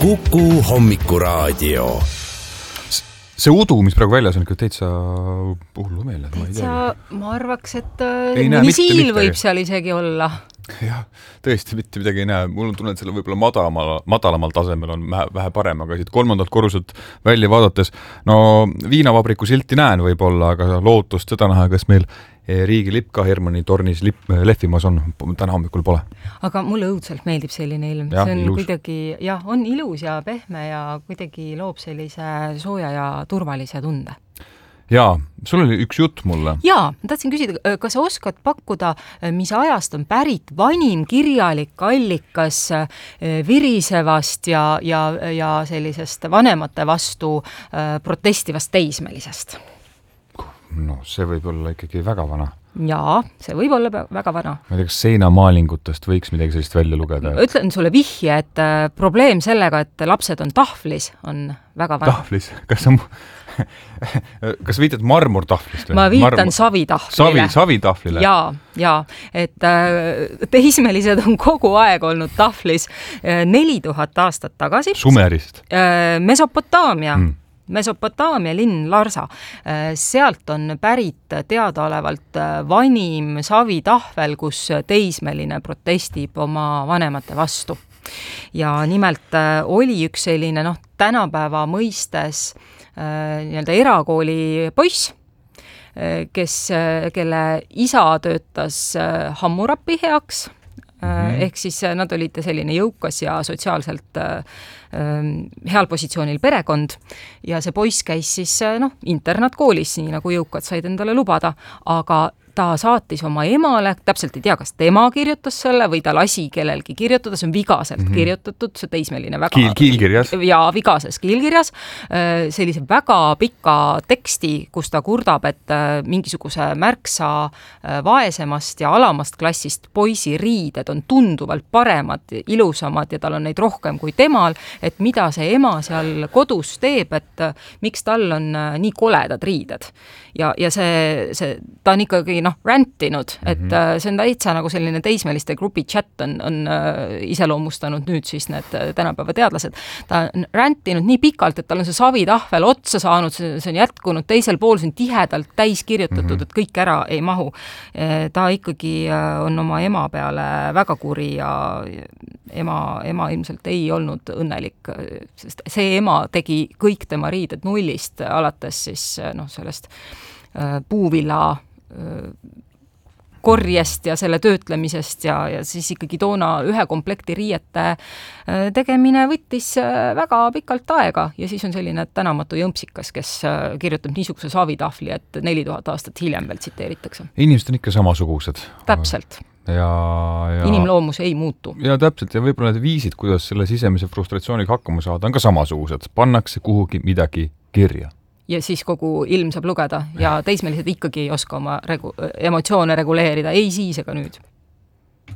Kuku Hommikuraadio. See udu, mis praegu väljas on ikka täitsa hullu meele. Ma arvaks, et mõni siil võib seal isegi olla. Jah, tõesti mitte midagi ei näe. Mul on tunne, et selle võib-olla madalamal tasemel on vähe parem, aga siit 3. korruselt välja vaadates, no viinavabriku silti näen võib-olla, aga lootust seda näha, kas meil riigi lipp ka Hermanni tornis lehvimas on, täna hommikul pole. Aga mulle õudselt meeldib selline ilm. Ja, see on ilus. kuidagi, on ilus ja pehme ja kuidagi loob sellise sooja ja turvalise tunde. Jaa, sul oli üks jutt mulle. Jaa, ma tahtsin küsida, kas sa oskad pakkuda, mis ajast on pärit vanim kirjalik allikas virisevast ja sellisest vanemate vastu protestivast teismelisest? No, see võib olla ikkagi väga vana. Jaa, see võib olla väga vana. Ma ei tea, kas seinamaalingutest võiks midagi sellist välja lugeda? Ütlen sulle vihje, et probleem sellega, et lapsed on tahvlis, on väga vana. Tahvlis? Kas viitad marmortahvlist? Ma viitan savitahvlile. Savitahvlile? Jaa, et teismelised on kogu aeg olnud tahvlis 4000 aastat tagasi. Sumerist? Mesopotaamia linn Larsa. Sealt on pärit teadaolevalt vanim savitahvel, kus teismeline protestib oma vanemate vastu. Ja nimelt oli üks selline tänapäeva mõistes erakooli poiss, kelle isa töötas Hammurapi heaks. Ehk siis nad olid selline jõukas ja sotsiaalselt heal positsioonil perekond ja see poiss käis siis internaatkoolis, nii nagu jõukad said endale lubada, aga ta saatis oma emale, täpselt ei tea, kas tema kirjutas selle või ta lasi kellelgi kirjutada, see on vigaselt kirjutatud, see teismeline väga... Kiilkirjas? Jaa, vigases kiilkirjas. Sellise väga pika teksti, kus ta kurdab, et mingisuguse märksa vaesemast ja alamast klassist poisi riided on tunduvalt paremad, ilusamad ja tal on neid rohkem kui temal, et mida see ema seal kodus teeb, et miks tal on nii koledad riided. Ja ta on ikkagi rantinud, et see on täitsa nagu selline teismeliste grupi chat on iseloomustanud nüüd siis need tänapäeva teadlased. Ta on rantinud nii pikalt, et tal on see savitahvel otsa saanud, see on jätkunud teisel pool, see on tihedalt täis kirjutatud, et kõik ära ei mahu. Ta ikkagi on oma ema peale väga kuri ja ema ilmselt ei olnud õnnelik, sest see ema tegi kõik tema riided nullist, alates siis sellest puuvilla korjest ja selle töötlemisest ja siis ikkagi toona ühe komplekti riiete tegemine võttis väga pikalt aega ja siis on selline tänamatu jõmpsikas, kes kirjutab niisuguse savitahvli, et 4000 aastat hiljem veel tsiteeritakse. Inimesed on ikka samasugused. Täpselt. Ja inimloomus ei muutu. Ja täpselt, ja võib-olla need viisid, kuidas selle sisemise frustratsiooniga hakkama saada, on ka samasugused. Pannakse kuhugi midagi kirja. Ja siis kogu ilm saab lugeda ja teismelised ikkagi ei oska oma emotsioone reguleerida, ei siis ega nüüd.